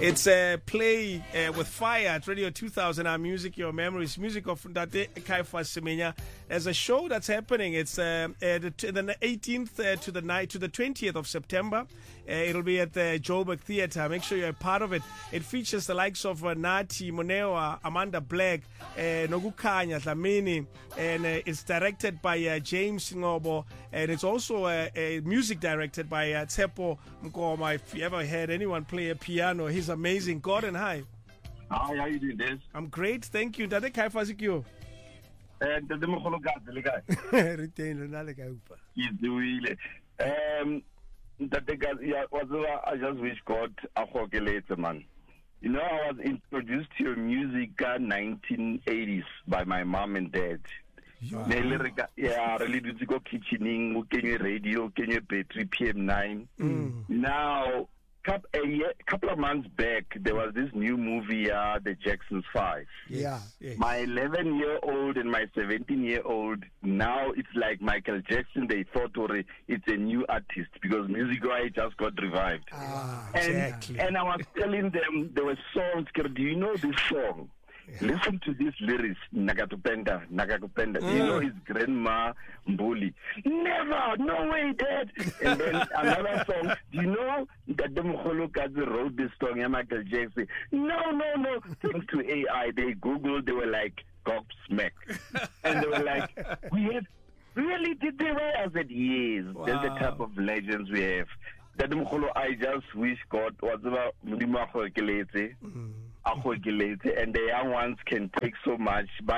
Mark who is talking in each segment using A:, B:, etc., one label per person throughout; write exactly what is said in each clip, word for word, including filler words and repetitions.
A: It's a uh, play uh, with fire at Radio two thousand. Our music, your memories, music of Ndate Kaifa Semenya. There's a show that's happening. It's uh, uh, the, the eighteenth uh, to the night to the twentieth of September. Uh, it'll be at the Joburg Theatre. Make sure you're a part of it. It features the likes of uh, Nati Monewa, Amanda Black, uh, Nogukanya Dlamini, and uh, it's directed by uh, James Ngobo, and it's also uh, a music directed by uh, Tsepo Mkoma. If you ever heard anyone play a piano, he's amazing. Gordon, hi.
B: Hi, how you doing, Des?
A: I'm great, thank you. Dade kai fasikyo?
B: Eh, dade mo kholo ka le ka.
A: Retain na le ka upa.
B: Iduile. Um, dade ga ya was I just wish God a gogeletse man. You know, I was introduced to your music in nineteen eighties by my mom and dad. Wow. Yeah, really did go kitchening, kenye radio, kenye battery P M nine. Mm. Now, couple, a year, couple of months back, there was this new movie, uh, The Jacksons Five.
A: Yeah. Yes.
B: My eleven-year-old and my seventeen-year-old, now it's like Michael Jackson. They thought or it's a new artist because Music Right just got revived.
A: Ah,
B: and,
A: exactly.
B: And I was telling them there were songs. Do you know this song? Yeah. Listen to these lyrics. Nagatupenda, Nagatupenda.
A: Mm.
B: You know his grandma Mbuli. Never, no way, Dad. And then another song. Do you know that the Mkholokazi wrote this song, Michael Jackson? No, no, no. Thanks to A I, they Googled, they were like, gobsmack. And they were like, we have, really, did they write? I said, yes.
A: Wow.
B: That's the type of legends we have. That I just wish God was about Mudima and the young ones can take so much so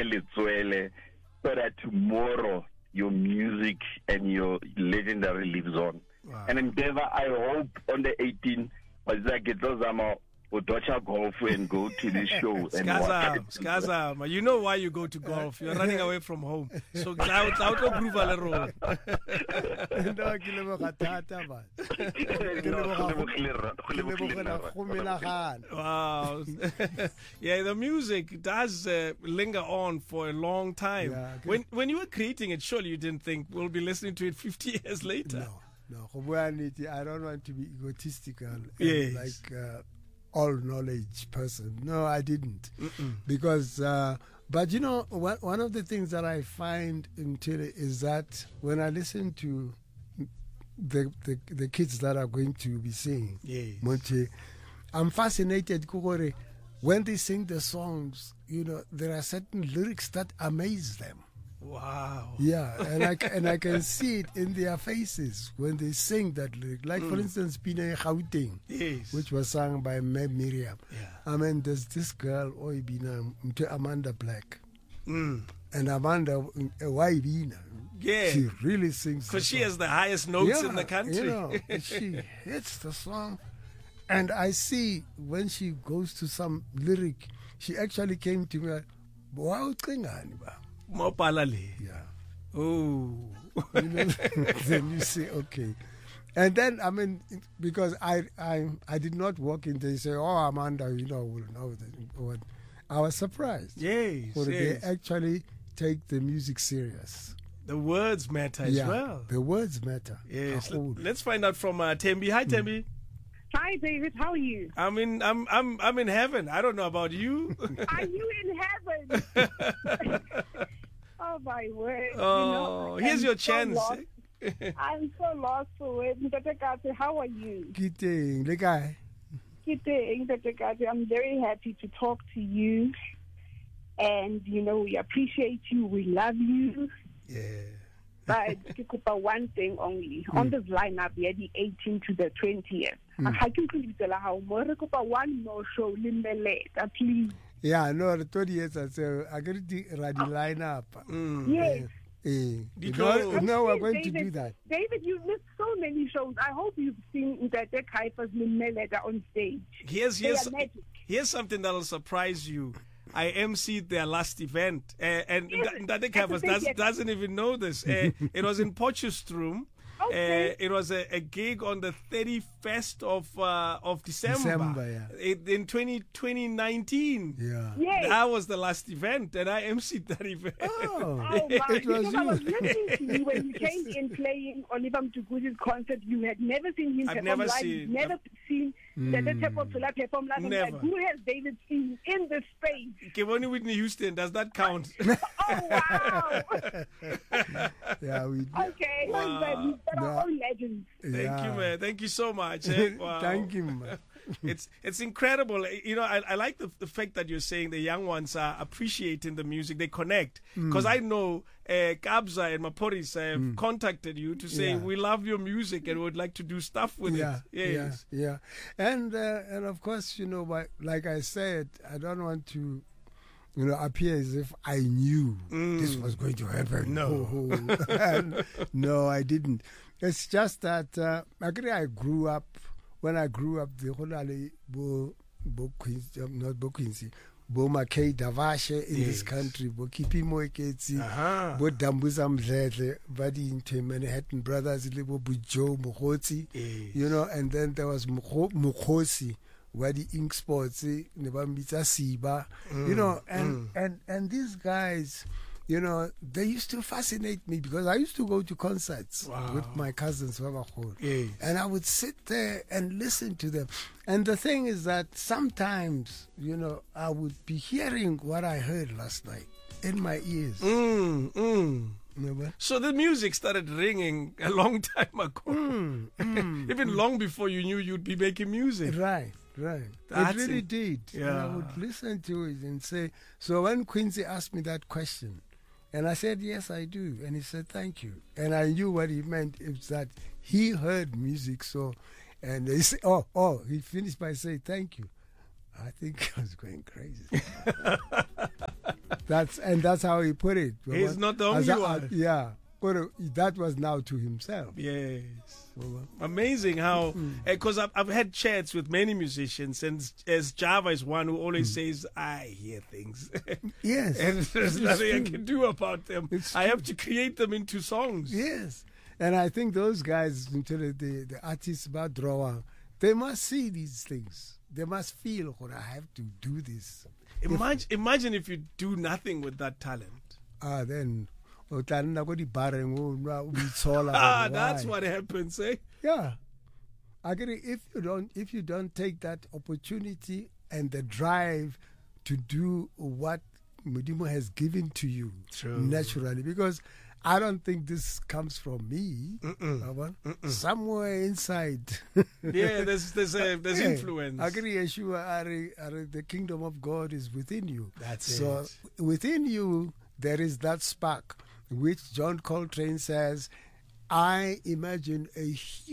B: that tomorrow your music and your legendary lives on.
A: Wow.
B: And Endeavor, I hope on the eighteenth, or Dutcher golf and go to this show. And
A: Skaza, Skaza, you know why you go to golf. You're running away from home. So cloud cloud to prove a road. Wow. Yeah, the music does uh, linger on for a long time. Yeah, okay. When when you were creating it, surely you didn't think we'll be listening to it fifty years later.
C: No, no. I don't want to be egotistical.
A: Yes.
C: Like uh, all knowledge person. No, I didn't.
A: Mm-mm.
C: Because, uh, but you know, one, one of the things that I find in Chile is that when I listen to the the, the kids that are going to be singing,
A: yes.
C: Monche, I'm fascinated when they sing the songs. You know, there are certain lyrics that amaze them.
A: Wow.
C: Yeah, and I and I can see it in their faces when they sing that lyric. Like mm. for instance, Pina Gauteng,
A: yes.
C: which was sung by Meg Miriam.
A: Yeah.
C: I mean, there's this girl, Oibina, Amanda Black,
A: mm.
C: and Amanda Waibina.
A: Yeah,
C: she really sings
A: because she has the highest notes
C: yeah,
A: in the country.
C: You know, she hits the song, and I see when she goes to some lyric, she actually came to me like, "Wow, yeah.
A: Oh.
C: You know, then you say, okay. And then, I mean, because I I I did not walk in there and say, oh, Amanda, you know, will know that. I was surprised.
A: Yes,
C: Or
A: yes.
C: they actually take the music serious.
A: The words matter
C: yeah,
A: as well.
C: The words matter.
A: Yes. Let's find out from uh, Tembi. Hi, Tembi.
D: Hi, David. How are you?
A: I'm in. I'm. I'm. I'm in heaven. I don't know about you.
D: Are you in heaven? Oh my word!
A: Oh, you know, here's your
D: so
A: chance.
D: Lost. I'm so lost for words. How are you?
C: Kiteng, the guy.
D: Kiteng, I'm very happy to talk to you, and you know we appreciate you. We love you.
A: Yeah.
D: But one thing only mm. on this lineup, we had the eighteenth to the twentieth.
C: Mm.
D: I can one more show, please.
C: Yeah, no, the thirty years I say I get the ready lineup.
A: Mm.
D: Yes.
C: Eh, no, no, we're going
D: David,
C: to do that.
D: David, you've missed so many shows. I hope you've seen that the Kaifa's Meleda on stage.
A: Here's here's here's something that'll surprise you. I emceed their last event, uh, and Ndate Kaifas does, doesn't even know this. Uh, it was in Potchefstroom.
D: Okay.
A: Uh, it was a, a gig on the thirty-first of uh, of December,
C: December yeah.
A: it, in twenty nineteen.
C: Yeah,
D: yes.
A: That was the last event, and I emceed that event.
C: Oh,
D: oh my!
C: it was
D: because I was listening to you when you came in playing Oliver Mtukuzi's concert. You had never seen him
A: I've
D: perform
A: never
D: live.
A: seen.
D: You've never
A: I've,
D: seen Ntate Tshepo Tshola perform last night.
A: Never.
D: Who has David seen in the space?
A: Kevoni Whitney Houston, does that count?
D: Oh wow!
C: Yeah, we.
D: Okay,
A: Wow.
D: but we've got
C: No.
D: our own legends.
A: Thank
C: yeah.
A: you, man. Thank you so much. eh? Wow.
C: Thank you, man.
A: It's it's incredible. You know, I, I like the, the fact that you're saying the young ones are appreciating the music. They connect. Because I know uh, Kabza and Maporis have contacted you to say,
C: Yeah.
A: we love your music and would like to do stuff with
C: Yeah,
A: it. Yes.
C: yeah, yeah, and uh, and of course, you know, but like I said, I don't want to, you know, appear as if I knew this was going to happen.
A: No.
C: And no, I didn't. It's just that uh, actually I grew up. When I grew up, the whole bo bo Quincy, um, not bo Quincy, bo Mackay Davashe in
A: Yes.
C: this country, bo Kipi Moeketsi,
A: Uh-huh.
C: bo Dambuza Mdledle, Badi into Manhattan Brothers, bo Bujo Mokotsi,
A: Yes.
C: you know, and then there was Mukho- Mukhosi, where the ink sports, Nebambita Siba, you know, and, and, and these guys, you know, they used to fascinate me because I used to go to concerts
A: Wow.
C: with my cousins,
A: Yes.
C: and I would sit there and listen to them. And the thing is that sometimes, you know, I would be hearing what I heard last night in my ears.
A: Mm, mm.
C: You know what?
A: So the music started ringing a long time ago.
C: Mm, mm.
A: Even long before you knew you'd be making music.
C: Right, right.
A: That's
C: it really
A: it.
C: did. And I
A: Yeah.
C: would listen to it and say, so when Quincy asked me that question, and I said, yes, I do. And he said, thank you. And I knew what he meant is that he heard music. So, and he said, oh, oh, he finished by saying, thank you. I think I was going crazy. that's And that's how he put it.
A: He's not the
C: As
A: only
C: I-
A: one.
C: Yeah. But uh, that was now to himself.
A: Yes.
C: So, uh,
A: Amazing how, because I've, I've had chats with many musicians, and as Java is one who always says, I hear things.
C: yes.
A: and there's
C: It's
A: nothing I
C: true.
A: can do about them.
C: It's
A: I have to create them into songs.
C: Yes. And I think those guys, the, the, the artists about drawing, they must see these things. They must feel, oh, I have to do this.
A: Imagine, imagine if you do nothing with that talent.
C: Ah, then. o tla nna ko dibareng, o nwa, o itshola,
A: Ah,
C: why?
A: that's what happens, eh?
C: Yeah. I get it. If you don't, if you don't take that opportunity and the drive to do what Modimo has given to you
A: True.
C: naturally, because I don't think this comes from me. Yabona? Somewhere inside.
A: Yeah, there's there's a, there's
C: Yeah.
A: influence.
C: I agree, Yeshua, are, are, the kingdom of God is within you.
A: That's
C: so
A: it.
C: within you, there is that spark, which John Coltrane says, I imagine a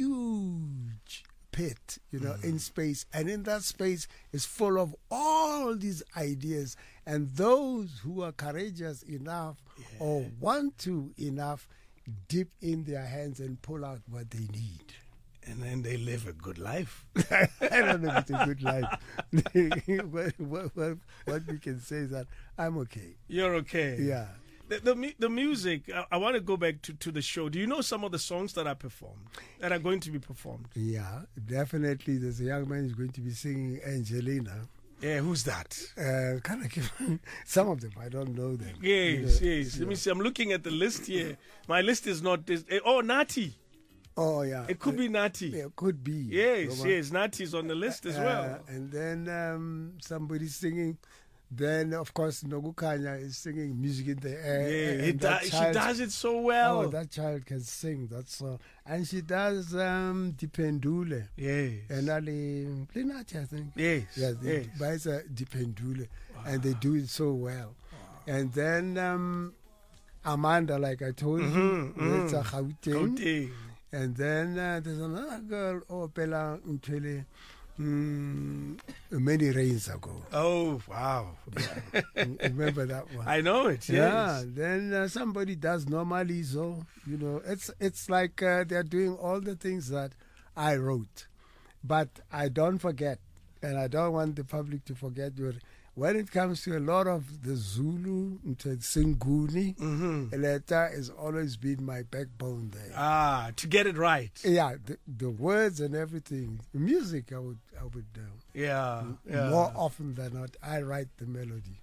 C: huge pit, you know, in space. And in that space is full of all these ideas. And those who are courageous enough or want to enough dip in their hands and pull out what they need.
A: And then they live a good life.
C: I don't know if it's a good life. what, what, what, what we can say is that I'm okay.
A: You're okay.
C: Yeah.
A: The, the, mu- the music, I, I want to go back to, to the show. Do you know some of the songs that are performed, that are going to be performed?
C: Yeah, definitely. There's a young man who's going to be singing Angelina.
A: Yeah, who's that?
C: Uh, kind of give some of them. I don't know them.
A: Yes,
C: You know,
A: yes. Let
C: you
A: me
C: know.
A: see. I'm looking at the list here. My list is not this. eh, Oh, Nati.
C: Oh, yeah.
A: It could
C: Uh,
A: be Nati.
C: Yeah, could be.
A: Yes,
C: Robert.
A: yes. Nati is on the list as
C: Uh,
A: well.
C: and then um, somebody singing. Then, of course, Nogukanya is singing Music in the Air.
A: Yeah,
C: and
A: he
C: that
A: do- she
C: child-
A: does it so well.
C: Oh, that child can sing that song. And she does um, Dipendule.
A: Yes.
C: And Ali Plinati, I think.
A: Yes.
C: Yeah, they
A: yes.
C: buys a Dipendule. And they do it so well. And then um, Amanda, like I told you,
A: Mhm,
C: that's a Gauteng.
A: Gauteng.
C: And then uh, there's another girl, oh, Pela Ntwele, mm, many rains ago.
A: Oh, wow.
C: Remember that one?
A: I know it.
C: Yeah,
A: Yes.
C: then uh, somebody does normally, so you know, it's it's like uh, they're doing all the things that I wrote, but I don't forget, and I don't want the public to forget. Your, when it comes to a lot of the Zulu, into Singuni,
A: Mm-hmm.
C: Eleta has always been my backbone there.
A: Ah, to get it right.
C: Yeah, the, the words and everything, music, I would I would uh,
A: Yeah. yeah.
C: more often than not, I write the melody.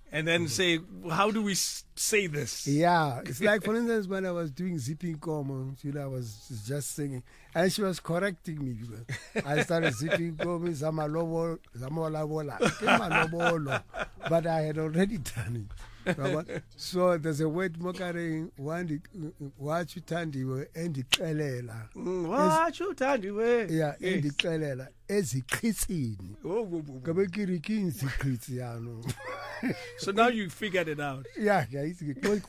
A: And then say, how do we s- say this?
C: Yeah, it's like, for instance, when I was doing Zipping Komo, you know, I was just singing, and she was correcting me because I started Zipping Komo, Zamalobo, Zamolabola, Malobolo, but I had already done it. So there's a word mokare one what you tandiwe endixelela.
A: What you tandiwe?
C: Yeah, endixelela eziqhitsini. Kabe kiriki iziqhitsi yano.
A: So now you figured it out.
C: Yeah, yeah, it's good.
A: I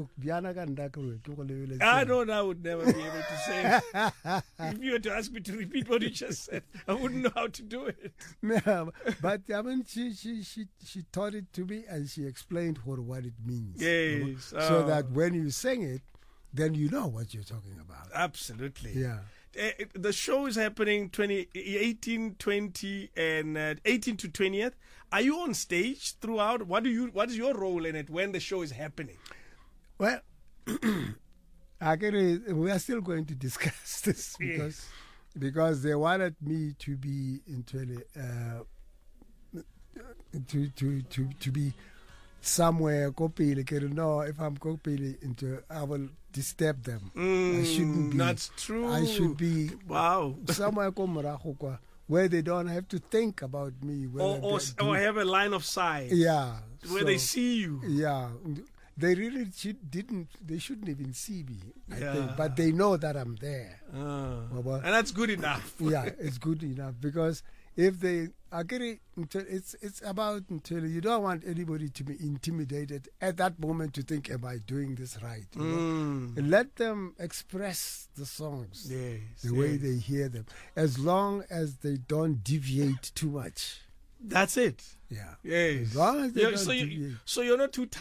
A: know I would never be able to say it. If you were to ask me to repeat what you just said, I wouldn't know how to do it.
C: No, but I mean, she, she, she, she taught it to me and she explained what, what it means.
A: Yes.
C: So
A: Oh.
C: that when you sing it, then you know what you're talking about.
A: Absolutely.
C: Yeah.
A: Uh, the show is happening twenty, eighteen, twenty, and uh, eighteen to twentieth. Are you on stage throughout? What do you? What is your role in it when the show is happening?
C: Well, I get it. We are still going to discuss this because
A: Yes.
C: because they wanted me to be into uh, to to to to be somewhere copy. No, if I'm copy into, I will disturb them.
A: Mm,
C: I shouldn't be.
A: That's true.
C: I should be
A: Wow.
C: somewhere komorako where they don't have to think about me.
A: Or,
C: whether
A: or,
C: they
A: or
C: do-
A: have a line of sight.
C: yeah,
A: Where
C: so-
A: they see you.
C: Yeah, they really should, didn't. They shouldn't even see me. I
A: Yeah.
C: think, but they know that I'm there.
A: Ah.
C: Baba.
A: And that's good enough.
C: Yeah, it's good enough because if they agree, it's it's about until you don't want anybody to be intimidated at that moment to think, am I doing this right? You know?
A: Mm.
C: And let them express the songs
A: Yes.
C: the way
A: yes.
C: they hear them, as long as they don't deviate too much.
A: That's it.
C: Yeah.
A: Yes.
C: As long as they
A: Yeah,
C: don't
A: so, you,
C: deviate.
A: so you're not too tired.